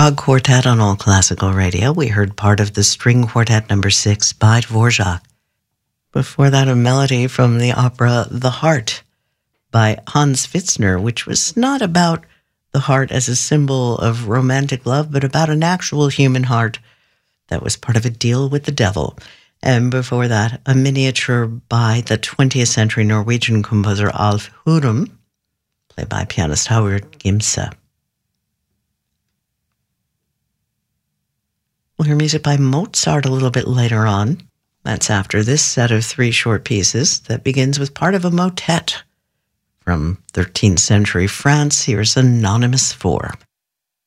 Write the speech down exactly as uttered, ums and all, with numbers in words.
Prague Quartet on All Classical Radio. We heard part of the String Quartet number six by Dvorak. Before that, a melody from the opera The Heart by Hans Pfitzner, which was not about the heart as a symbol of romantic love, but about an actual human heart that was part of a deal with the devil. And before that, a miniature by the twentieth century Norwegian composer Alf Hurum, played by pianist Howard Gimse. We'll hear music by Mozart a little bit later on. That's after this set of three short pieces that begins with part of a motet from thirteenth century France. Here's Anonymous four.